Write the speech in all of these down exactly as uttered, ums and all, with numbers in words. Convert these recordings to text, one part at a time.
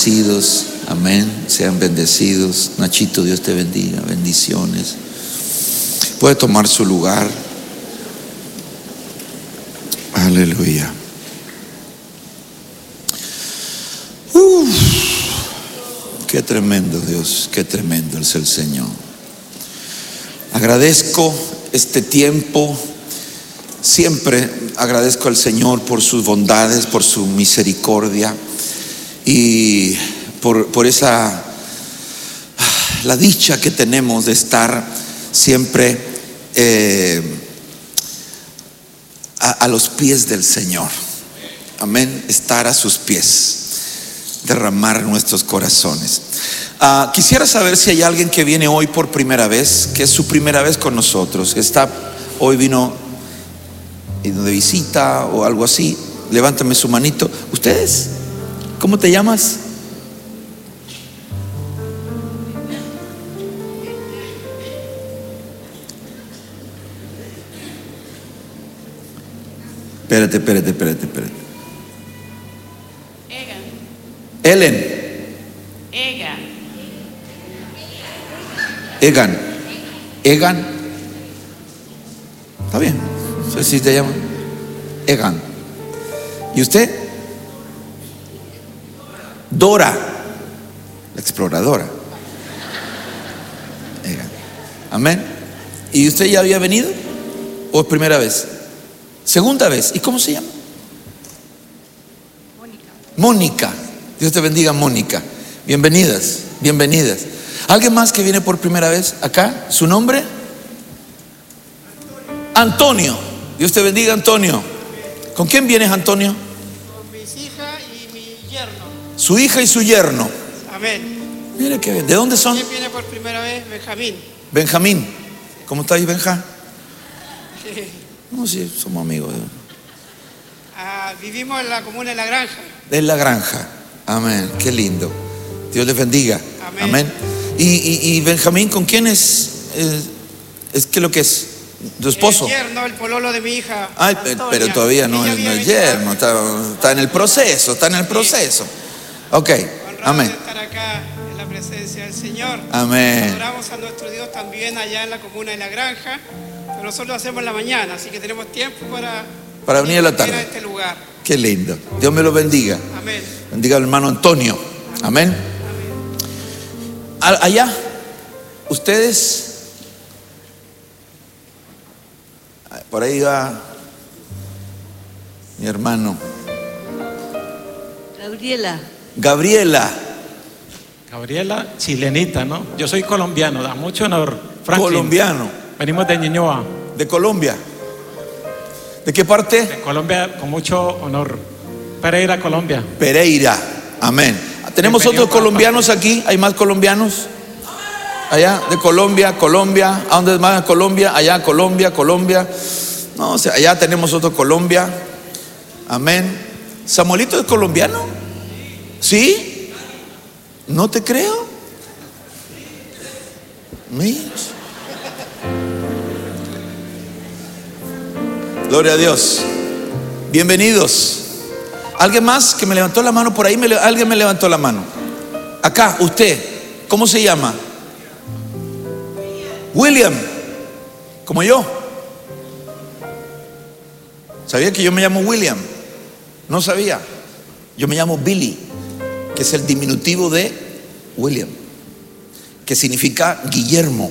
bendecidos. Amén. Sean bendecidos. Nachito, Dios te bendiga. Bendiciones. Puede tomar su lugar. Aleluya. Uf, qué tremendo Dios, qué tremendo es el Señor. Agradezco este tiempo. Siempre agradezco al Señor por sus bondades, por su misericordia y por, por esa la dicha que tenemos de estar siempre eh, a, a los pies del Señor. Amén. Estar a sus pies, derramar nuestros corazones. Uh, quisiera saber si hay alguien que viene hoy por primera vez, que es su primera vez con nosotros, que está hoy vino de visita o algo así. Levántame su manito. ¿Ustedes? ¿Cómo te llamas? Espérate, espérate, espérate, espérate. Egan. Ellen. Egan. Egan. Egan. Está bien. No sé si te llaman Egan. ¿Y usted? Dora, la exploradora. Egan. Amén. ¿Y usted ya había venido? ¿O es primera vez? Segunda vez. ¿Y cómo se llama? Mónica. Mónica. Dios te bendiga, Mónica. Bienvenidas, bienvenidas. ¿Alguien más que viene por primera vez acá? ¿Su nombre? Antonio. Dios te bendiga, Antonio. ¿Con quién vienes, Antonio? Con mis hijas y mi yerno. Su hija y su yerno. Amén. Mire qué bien. ¿De dónde son? ¿Quién viene por primera vez? Benjamín. Benjamín. ¿Cómo estáis, Benja? Sí. No, sí, somos amigos. Ah, vivimos en la comuna de La Granja. De La Granja. Amén. Qué lindo. Dios les bendiga. Amén. Amén. ¿Y, y, y Benjamín con quién es? ¿Es, es qué es lo que es? ¿Tu esposo? El yerno, el pololo de mi hija. Ay, Antonia. pero todavía no Ella es, no viene es a visitar. yerno, está, está en el proceso, está en el proceso. Ok, Honrado amén. de estar acá en la presencia del Señor. Amén. Adoramos a nuestro Dios también allá en la comuna de La Granja, pero nosotros lo hacemos en la mañana, así que tenemos tiempo para, Para venir a la tarde. a este lugar. Qué lindo. Dios me lo bendiga. Amén. Bendiga al hermano Antonio. Amén. A- Allá, ustedes, por ahí va mi hermano Gabriela. Gabriela. Gabriela, chilenita, ¿no? Yo soy colombiano, da mucho honor. Franklin. Colombiano, Venimos de Ñuñoa, de Colombia. ¿De qué parte? de Colombia, con mucho honor. Pereira, Colombia. Pereira. Amén. Tenemos Bienvenido, otros colombianos aquí. ¿Hay más colombianos? Allá de Colombia, Colombia. ¿A dónde más? Colombia, allá Colombia, Colombia. No, o sea, allá tenemos otro Colombia. Amén. ¿Samuelito es colombiano? ¿Sí? No te creo. Mira. Gloria a Dios. Bienvenidos. ¿Alguien más que me levantó la mano por ahí? Me le- Alguien me levantó la mano. Acá, usted. ¿Cómo se llama? William. Como yo. ¿Sabía que yo me llamo William? No sabía. Yo me llamo Billy, que es el diminutivo de William, que significa Guillermo.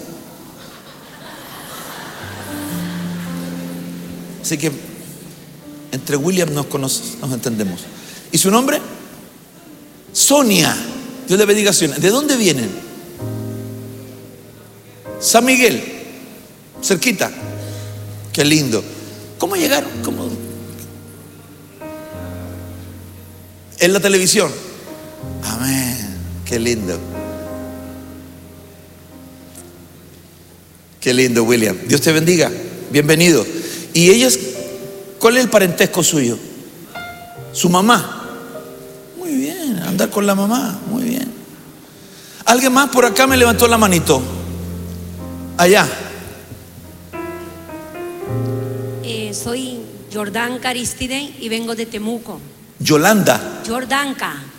Así que entre William nos conocemos, nos entendemos. ¿Y su nombre? Sonia. Dios le bendiga, Sonia. ¿De dónde vienen? San Miguel, cerquita. Qué lindo. ¿Cómo llegaron? ¿Cómo? En la televisión. Amén. Qué lindo. Qué lindo, William. Dios te bendiga. Bienvenido. ¿Y ellas, cuál es el parentesco suyo? Su mamá. Muy bien, andar con la mamá. Muy bien. ¿Alguien más por acá me levantó la manito? Allá. Eh, soy Jordanka Aristide y vengo de Temuco. Yolanda. Jordanka.